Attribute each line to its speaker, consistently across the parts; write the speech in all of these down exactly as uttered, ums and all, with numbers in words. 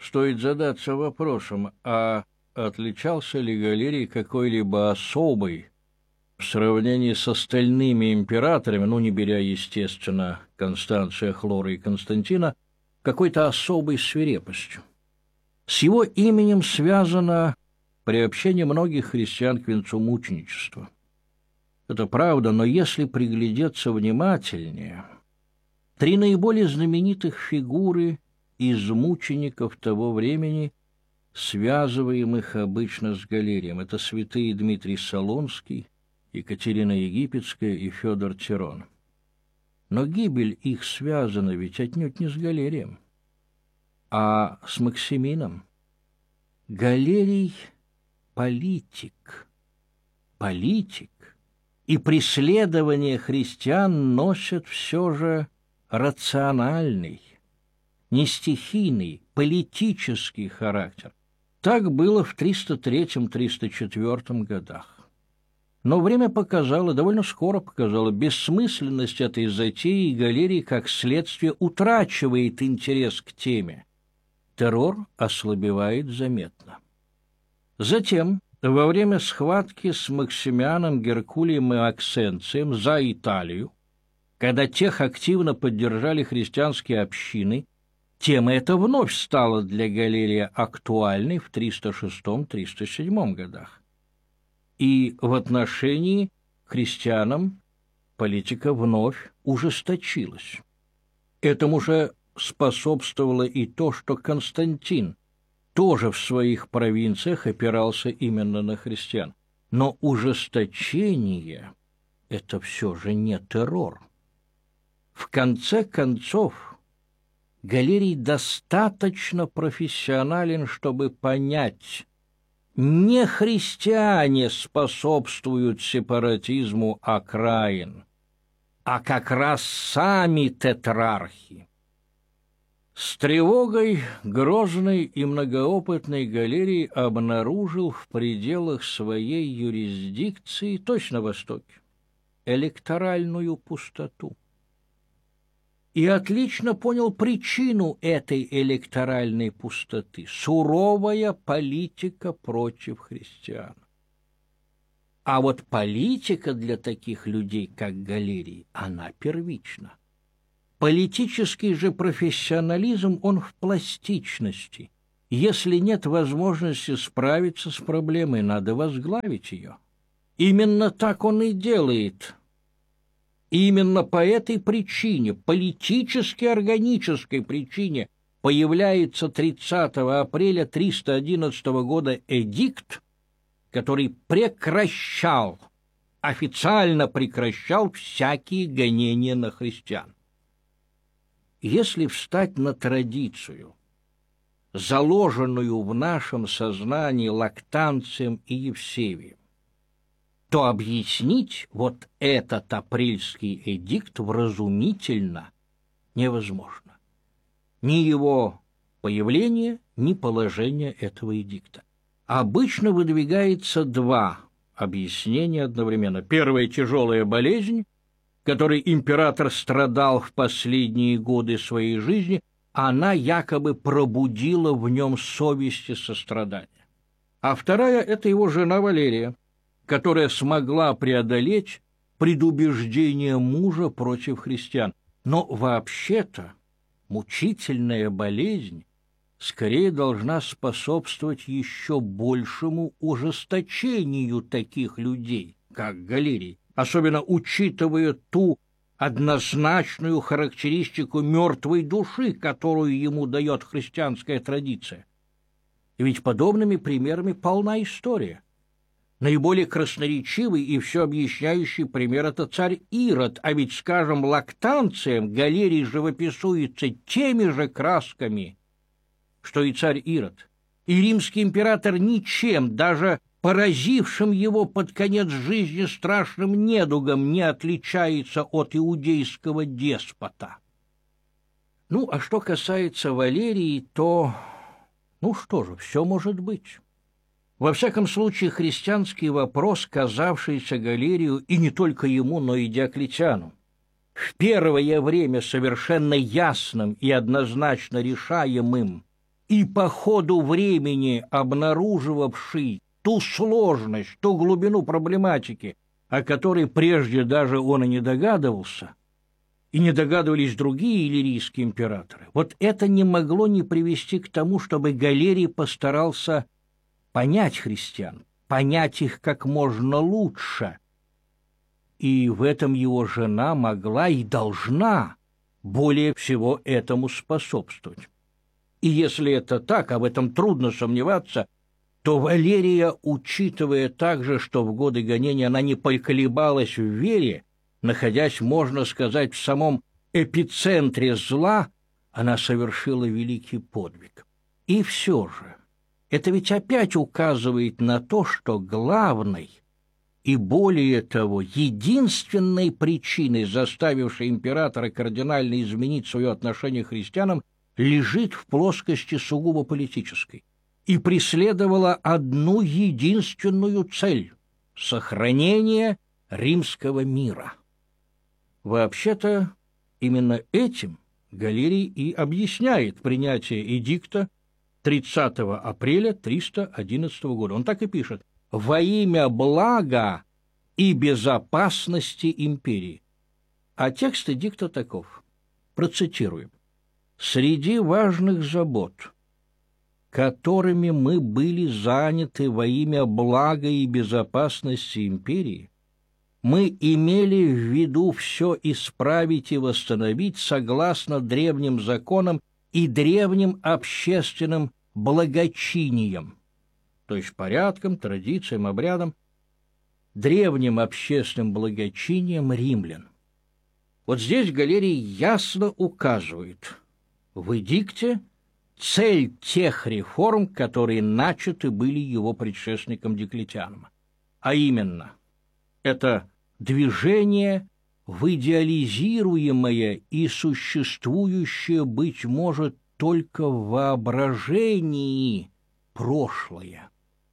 Speaker 1: стоит задаться вопросом, а отличался ли Галерий какой-либо особой в сравнении с остальными императорами, ну, не беря, естественно, Констанция, Хлора и Константина, какой-то особой свирепостью. С его именем связано приобщение многих христиан к венцу мученичества. Это правда, но если приглядеться внимательнее, три наиболее знаменитых фигуры из мучеников того времени, связываемых обычно с Галерием, это святые Дмитрий Солунский, Екатерина Египетская и Федор Тирон. Но гибель их связана ведь отнюдь не с Галерием, а с Максимином. Галерий – политик, политик, и преследование христиан носят все же рациональный, не стихийный, политический характер. Так было в триста третьем — триста четвёртом годах. Но время показало, довольно скоро показало, бессмысленность этой затеи, и Галерий, как следствие, утрачивает интерес к теме. Террор ослабевает заметно. Затем, во время схватки с Максимианом, Геркулием и Аксенцием за Италию, когда тех активно поддержали христианские общины, тема эта вновь стала для Галерия актуальной в триста шестом — триста седьмом годах. И в отношении к христианам политика вновь ужесточилась. Этому же способствовало и то, что Константин тоже в своих провинциях опирался именно на христиан. Но ужесточение – это все же не террор. В конце концов, Галерий достаточно профессионален, чтобы понять, не христиане способствуют сепаратизму окраин, а как раз сами тетрархи. С тревогой грозный и многоопытный Галерий обнаружил в пределах своей юрисдикции, точно на востоке, электоральную пустоту. И отлично понял причину этой электоральной пустоты – суровая политика против христиан. А вот политика для таких людей, как Галерий, она первична. Политический же профессионализм, он в пластичности. Если нет возможности справиться с проблемой, надо возглавить ее. Именно так он и делает. Именно по этой причине, политически органической причине, появляется тридцатого апреля триста одиннадцатого года эдикт, который прекращал, официально прекращал всякие гонения на христиан. Если встать на традицию, заложенную в нашем сознании Лактанцием и Евсевием, то объяснить вот этот апрельский эдикт вразумительно невозможно. Ни его появление, ни положение этого эдикта. Обычно выдвигается два объяснения одновременно. Первое – тяжелая болезнь, которой император страдал в последние годы своей жизни, она якобы пробудила в нем совесть и сострадание. А вторая – это его жена Валерия, которая смогла преодолеть предубеждение мужа против христиан. Но вообще-то мучительная болезнь скорее должна способствовать еще большему ужесточению таких людей, как Галерий, особенно учитывая ту однозначную характеристику мертвой души, которую ему дает христианская традиция. И ведь подобными примерами полна история. Наиболее красноречивый и все объясняющий пример – это царь Ирод, а ведь, скажем, Лактанцием Галерий живописуется теми же красками, что и царь Ирод. И римский император ничем, даже поразившим его под конец жизни страшным недугом, не отличается от иудейского деспота. Ну, а что касается Валерии, то, ну что же, все может быть. Во всяком случае, христианский вопрос, казавшийся Галерию, и не только ему, но и Диоклетиану, в первое время совершенно ясным и однозначно решаемым и по ходу времени обнаруживавший ту сложность, ту глубину проблематики, о которой прежде даже он и не догадывался, и не догадывались другие иллирийские императоры, вот это не могло не привести к тому, чтобы Галерий постарался понять христиан, понять их как можно лучше. И в этом его жена могла и должна более всего этому способствовать. И если это так, а в этом трудно сомневаться, то Валерия, учитывая также, что в годы гонения она не поколебалась в вере, находясь, можно сказать, в самом эпицентре зла, она совершила великий подвиг. И все же, это ведь опять указывает на то, что главной и, более того, единственной причиной, заставившей императора кардинально изменить свое отношение к христианам, лежит в плоскости сугубо политической и преследовала одну единственную цель – сохранение римского мира. Вообще-то, именно этим Галерий и объясняет принятие эдикта тридцатого апреля триста одиннадцатого года. Он так и пишет: «Во имя блага и безопасности империи». А текст эдикта таков. Процитируем. «Среди важных забот, которыми мы были заняты во имя блага и безопасности империи, мы имели в виду все исправить и восстановить согласно древним законам и древним общественным благочиниям, то есть порядкам, традициям, обрядам, древним общественным благочиниям римлян». Вот здесь Галерий ясно указывает в эдикте цель тех реформ, которые начаты были его предшественником Диоклетианом, а именно это движение в идеализируемое и существующее, быть может, только в воображении прошлое.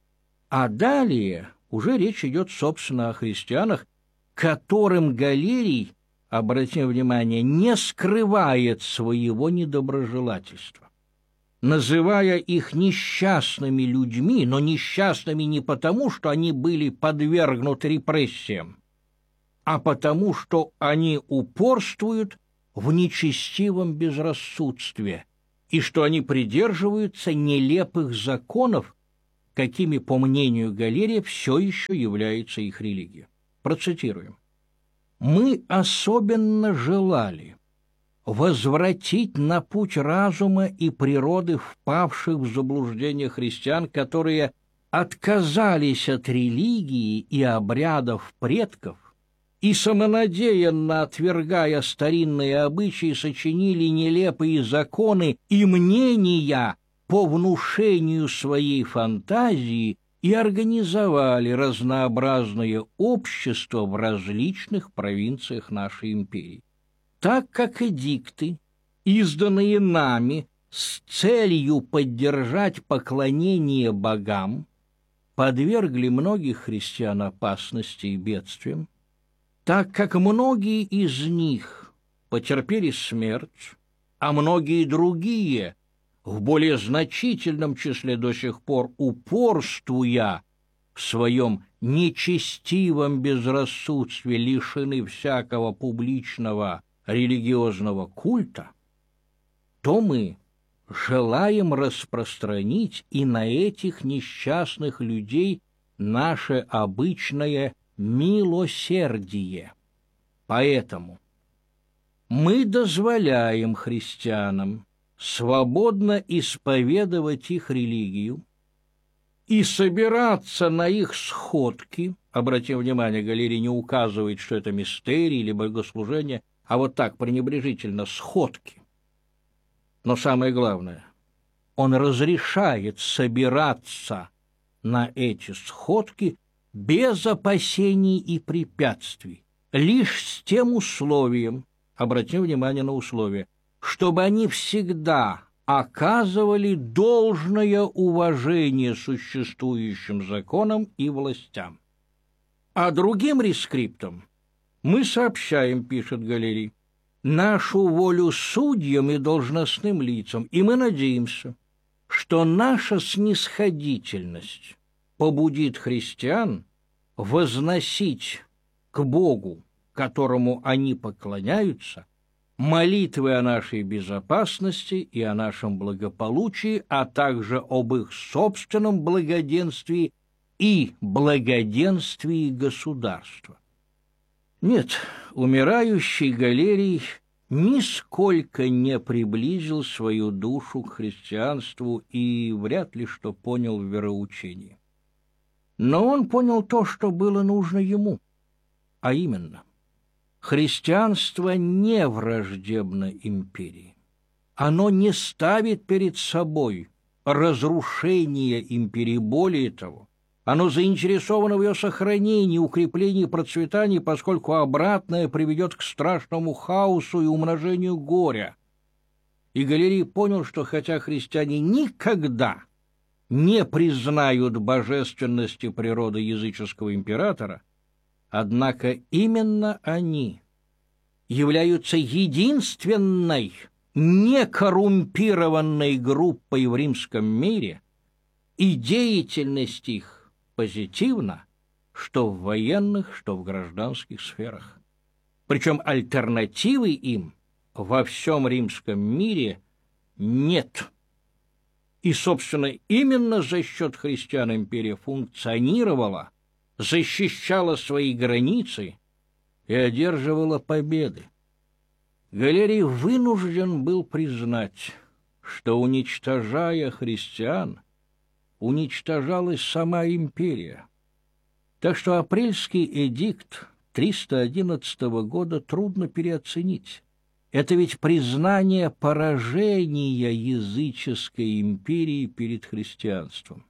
Speaker 1: А далее уже речь идет, собственно, о христианах, которым Галерий, обратим внимание, не скрывает своего недоброжелательства, называя их несчастными людьми, но несчастными не потому, что они были подвергнуты репрессиям, а потому, что они упорствуют в нечестивом безрассудстве и что они придерживаются нелепых законов, какими, по мнению Галерия, все еще является их религия. Процитируем. «Мы особенно желали возвратить на путь разума и природы впавших в заблуждение христиан, которые отказались от религии и обрядов предков и, самонадеянно отвергая старинные обычаи, сочинили нелепые законы и мнения по внушению своей фантазии и организовали разнообразное общество в различных провинциях нашей империи. Так как эдикты, изданные нами с целью поддержать поклонение богам, подвергли многих христиан опасности и бедствиям, так как многие из них потерпели смерть, а многие другие – в более значительном числе до сих пор упорствуя в своем нечестивом безрассудстве, лишены всякого публичного религиозного культа, то мы желаем распространить и на этих несчастных людей наше обычное милосердие. Поэтому мы дозволяем христианам свободно исповедовать их религию и собираться на их сходки. Обратим внимание, Галерий не указывает, что это мистерии или богослужение, а вот так пренебрежительно сходки. Но самое главное, он разрешает собираться на эти сходки без опасений и препятствий, лишь с тем условием, обратим внимание на условие, чтобы они всегда оказывали должное уважение существующим законам и властям. А другим рескриптом мы сообщаем, пишет Галерий, нашу волю судьям и должностным лицам, и мы надеемся, что наша снисходительность побудит христиан возносить к Богу, которому они поклоняются, молитвы о нашей безопасности и о нашем благополучии, а также об их собственном благоденствии и благоденствии государства. Нет, умирающий Галерий нисколько не приблизил свою душу к христианству и вряд ли что понял в вероучении. Но он понял то, что было нужно ему, а именно, христианство не враждебно империи. Оно не ставит перед собой разрушение империи, более того, оно заинтересовано в ее сохранении, укреплении и процветании, поскольку обратное приведет к страшному хаосу и умножению горя. И Галерий понял, что хотя христиане никогда не признают божественности природы языческого императора, однако именно они являются единственной некоррумпированной группой в римском мире, и деятельность их позитивно, что в военных, что в гражданских сферах. Причем альтернативы им во всем римском мире нет. И, собственно, именно за счет христиан империя функционировала, защищала свои границы и одерживала победы. Галерий вынужден был признать, что, уничтожая христиан, уничтожалась сама империя. Так что апрельский эдикт триста одиннадцатого года трудно переоценить. Это ведь признание поражения языческой империи перед христианством.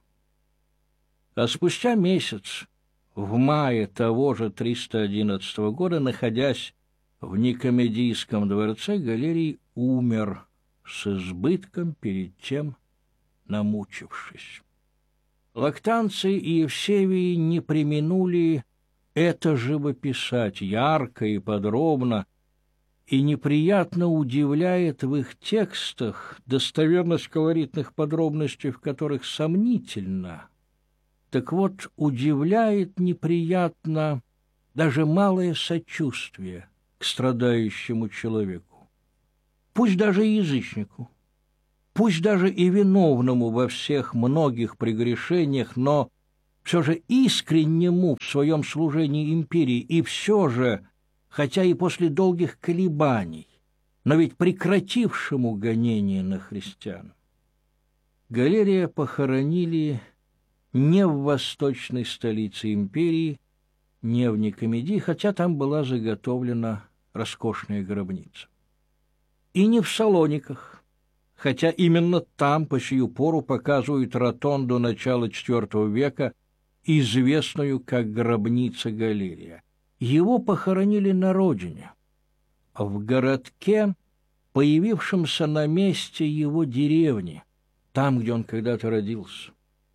Speaker 1: А спустя месяц, в мае того же триста одиннадцатого года, находясь в Никомедийском дворце, Галерий умер с избытком, перед тем намучившись. Лактанцы и Евсевий не преминули это живописать ярко и подробно, и неприятно удивляет в их текстах достоверность колоритных подробностей, в которых сомнительно. Так вот, удивляет неприятно даже малое сочувствие к страдающему человеку, пусть даже и язычнику, пусть даже и виновному во всех многих прегрешениях, но все же искреннему в своем служении империи, и все же, хотя и после долгих колебаний, но ведь прекратившему гонение на христиан. Галерия похоронили не в восточной столице империи, не в Никомедии, хотя там была заготовлена роскошная гробница, и не в Салониках, хотя именно там по сию пору показывают ротонду начала четвёртого века, известную как гробница Галерия. Его похоронили на родине, в городке, появившемся на месте его деревни, там, где он когда-то родился.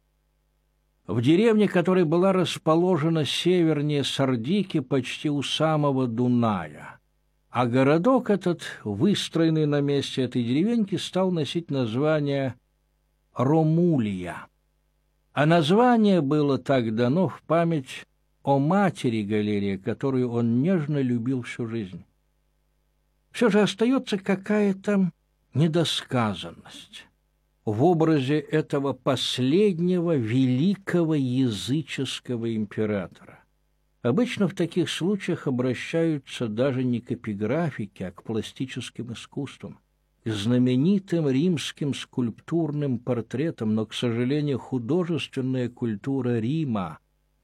Speaker 1: В деревне, которая была расположена севернее Сардики, почти у самого Дуная. А городок этот, выстроенный на месте этой деревеньки, стал носить название Ромулия. А название было так дано в память о матери Галерия, которую он нежно любил всю жизнь. Все же остается какая-то недосказанность в образе этого последнего великого языческого императора. Обычно в таких случаях обращаются даже не к эпиграфике, а к пластическим искусствам, к знаменитым римским скульптурным портретам, но, к сожалению, художественная культура Рима,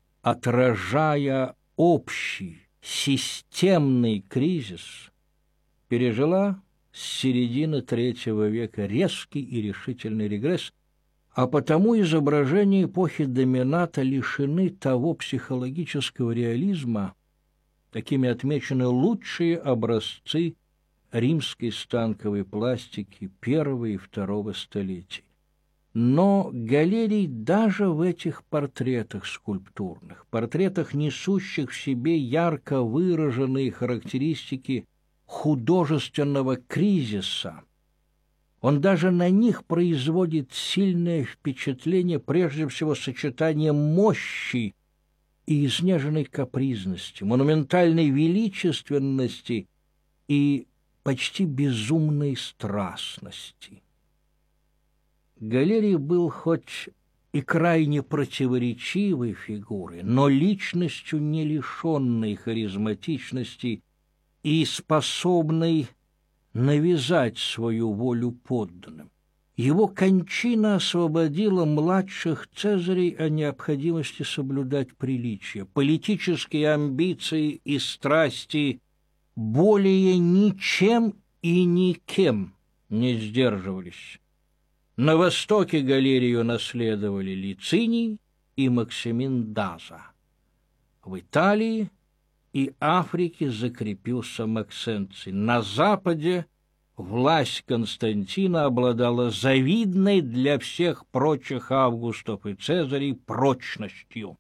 Speaker 1: отражая общий системный кризис, пережила с середины третьего века резкий и решительный регресс, а потому изображения эпохи Домината лишены того психологического реализма, какими отмечены лучшие образцы римской станковой пластики первого и второго столетий. Но Галерий даже в этих портретах скульптурных, портретах, несущих в себе ярко выраженные характеристики художественного кризиса, Он даже на них производит сильное впечатление, прежде всего сочетанием мощи и изнеженной капризности, монументальной величественности и почти безумной страстности. Галерий был хоть и крайне противоречивой фигурой, но личностью, не лишенной харизматичности и способной навязать свою волю подданным. Его кончина освободила младших цезарей о необходимости соблюдать приличия. Политические амбиции и страсти более ничем и никем не сдерживались. На востоке Галерию наследовали Лициний и Максимин Даза. В Италии и Африке закрепился Максенций. На западе власть Константина обладала завидной для всех прочих Августов и Цезарей прочностью.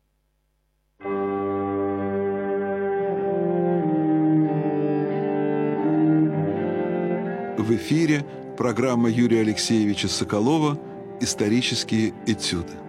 Speaker 2: В эфире программа Юрия Алексеевича Соколова «Исторические этюды».